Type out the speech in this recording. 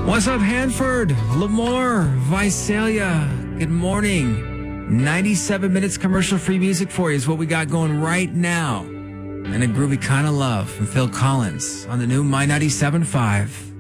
What's up, Hanford, Lemoore, Visalia? Good morning. 97 minutes commercial-free music for you is what we got going right now. And a groovy kind of love from Phil Collins on the new My 97.5.